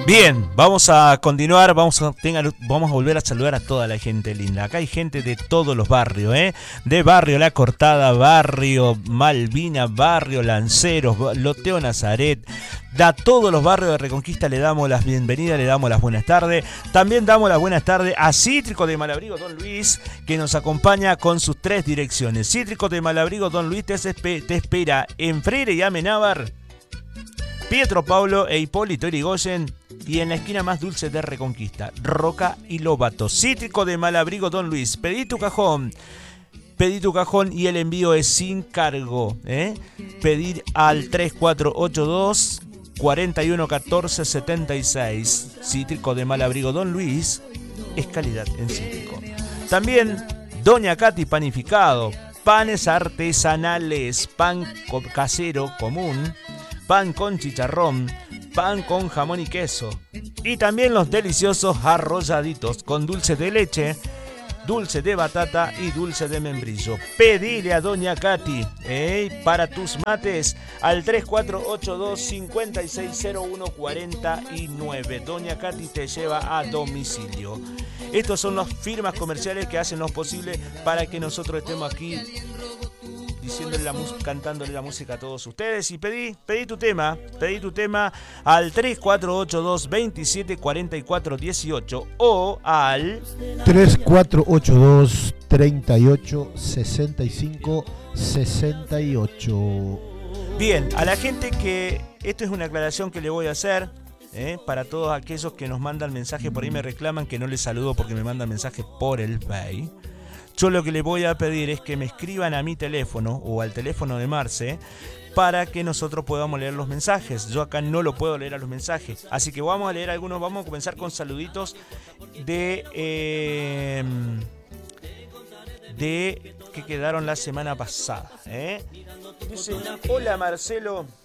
Bien, vamos a continuar, vamos a volver a saludar a toda la gente linda. Acá hay gente de todos los barrios, de Barrio La Cortada, Barrio Malvina, Barrio Lanceros, Loteo Nazaret. A todos los barrios de Reconquista le damos las bienvenidas, le damos las buenas tardes. También damos las buenas tardes a Cítrico de Malabrigo Don Luis, que nos acompaña con sus 3 direcciones. Cítrico de Malabrigo Don Luis te espera en Freire y Amenábar, Pietro Paulo e Hipólito Yrigoyen, y en la esquina más dulce de Reconquista, Roca y Lobato. Cítrico de Malabrigo Don Luis. Pedí tu cajón y el envío es sin cargo. Pedir al 3482 4114 76. Cítrico de Malabrigo Don Luis es calidad en cítrico. También Doña Katy Panificado, panes artesanales, pan casero común, pan con chicharrón, pan con jamón y queso, y también los deliciosos arrolladitos con dulce de leche, dulce de batata y dulce de membrillo. Pedile a Doña Katy para tus mates al 3482 560149. Doña Katy te lleva a domicilio. Estos son las firmas comerciales que hacen lo posible para que nosotros estemos aquí diciéndole cantándole la música a todos ustedes. Y pedí tu tema al 3482 27 44 18 o al 3482 38 65 68. Bien, a la gente que esto es una aclaración que le voy a hacer, para todos aquellos que nos mandan mensajes por ahí, me reclaman que no les saludo porque me mandan mensajes por el Face. Yo lo que les voy a pedir es que me escriban a mi teléfono o al teléfono de Marce para que nosotros podamos leer los mensajes. Yo acá no lo puedo leer a los mensajes, así que vamos a leer algunos. Vamos a comenzar con saluditos de que quedaron la semana pasada. Dice: hola Marcelo.